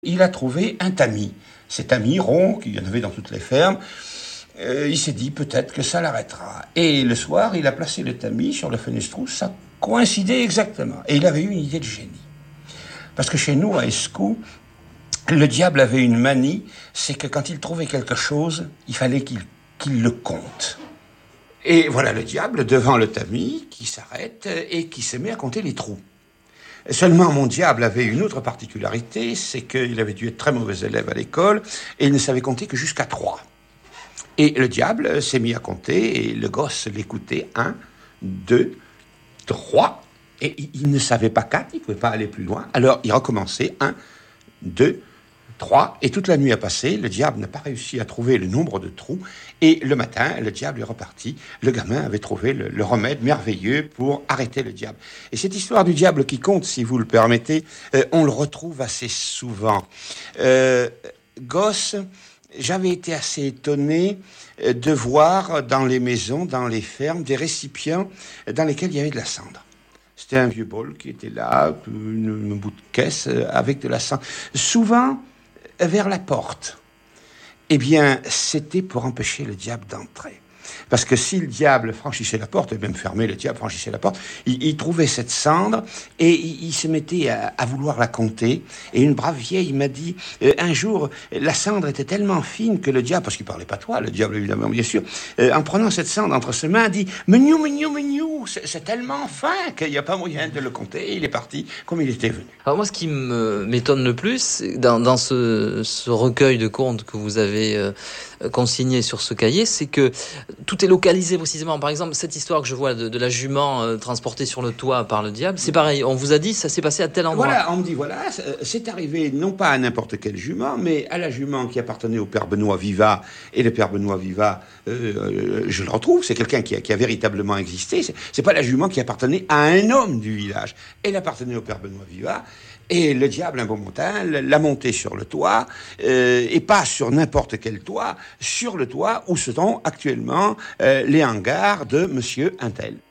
Il a trouvé un tamis. Cet tamis rond, qu'il y en avait dans toutes les fermes, il s'est dit peut-être que ça l'arrêtera. Et le soir, il a placé le tamis sur le fenestrou, ça coïncidait exactement. Et il avait eu une idée de génie. Parce que chez nous, à Escou, le diable avait une manie, c'est que quand il trouvait quelque chose, il fallait qu'il le compte. Et voilà le diable devant le tamis qui s'arrête et qui se met à compter les trous. Seulement, mon diable avait une autre particularité, c'est qu'il avait dû être très mauvais élève à l'école, et il ne savait compter que jusqu'à 3. Et le diable s'est mis à compter, et le gosse l'écoutait, 1, 2, 3, et il ne savait pas 4, il ne pouvait pas aller plus loin. Alors, il recommençait, 1, 2, 3, et toute la nuit a passé, le diable n'a pas réussi à trouver le nombre de trous, et le matin, le diable est reparti. Le gamin avait trouvé le remède merveilleux pour arrêter le diable. Et cette histoire du diable qui compte, si vous le permettez, on le retrouve assez souvent. Gosse, j'avais été assez étonné de voir dans les maisons, dans les fermes, des récipients dans lesquels il y avait de la cendre. C'était un vieux bol qui était là, un bout de caisse avec de la cendre. Souvent, vers la porte. Eh bien, c'était pour empêcher le diable d'entrer. Parce que si le diable franchissait la porte, et même fermé, le diable franchissait la porte, il trouvait cette cendre et il se mettait à vouloir la compter. Et une brave vieille m'a dit, un jour, la cendre était tellement fine que le diable, parce qu'il parlait pas toi, le diable évidemment, bien sûr, en prenant cette cendre entre ses mains, dit « Mignou, mignou, mignou !» C'est tellement fin qu'il n'y a pas moyen de le compter. Et il est parti comme il était venu. Alors moi, ce qui m'étonne le plus, dans ce recueil de contes que vous avez consigné sur ce cahier, c'est que tout est localisé précisément. Par exemple, cette histoire que je vois de la jument transportée sur le toit par le diable, c'est pareil. On vous a dit, ça s'est passé à tel endroit. Voilà, on me dit, voilà, c'est arrivé non pas à n'importe quelle jument, mais à la jument qui appartenait au père Benoît Vivat. Et le père Benoît Vivat, je le retrouve, c'est quelqu'un qui a véritablement existé. C'est pas la jument qui appartenait à un homme du village. Elle appartenait au père Benoît Vivat. Et le diable, un beau matin, l'a monté sur le toit, et pas sur n'importe quel toit, sur le toit où se trouvent actuellement les hangars de monsieur Untel.